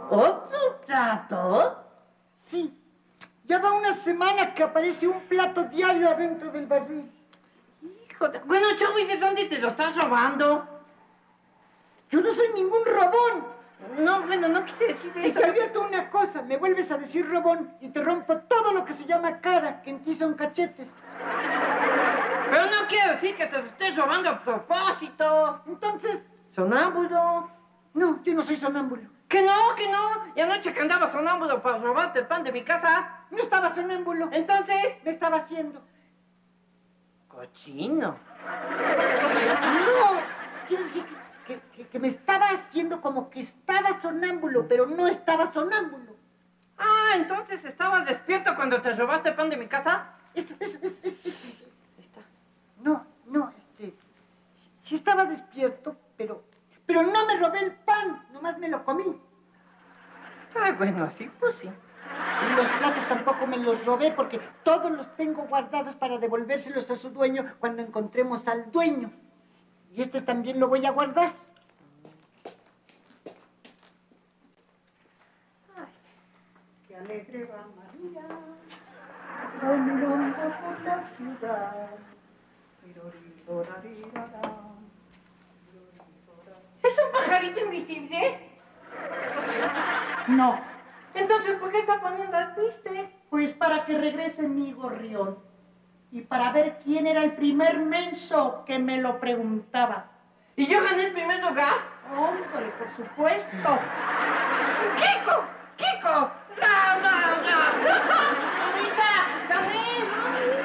¿Otro plato? Sí. Ya va una semana que aparece un plato diario adentro del barril. Hijo de... Bueno, chavo, ¿y de dónde te lo estás robando? Yo no soy ningún robón. No, bueno, no quise decir Y eso. te advierto una cosa, me vuelves a decir robón y te rompo todo lo que se llama cara, que en ti son cachetes. Pero no quiero decir que te lo estés robando a propósito. Entonces, Sonámbulo. no, yo no soy sonámbulo. Que no, que no. Y anoche que andaba sonámbulo para robarte el pan de mi casa. No estaba sonámbulo. Entonces, Me estaba haciendo. cochino. No, quiero decir que me estaba haciendo como que estaba sonámbulo, pero no estaba sonámbulo. Ah, entonces estabas despierto cuando te robaste el pan de mi casa. Eso. Ahí está. No, sí estaba despierto, pero no me robé el pan, nomás me lo comí. Ah, bueno, así pues sí. Y los platos tampoco me los robé porque todos los tengo guardados para devolvérselos a su dueño cuando encontremos al dueño. Y este también lo voy a guardar. Ay, Qué alegre va María, caminando por la ciudad. ¿es un pajarito invisible? No, Entonces, ¿por qué está poniendo al piste? pues para que regrese mi gorrión. Y para ver quién era el primer menso que me lo preguntaba. ¿Y yo gané el primer lugar? Hombre, por supuesto. ¡Kiko! ¡Kiko! ¡No! ¡Mamita! ¡Gané!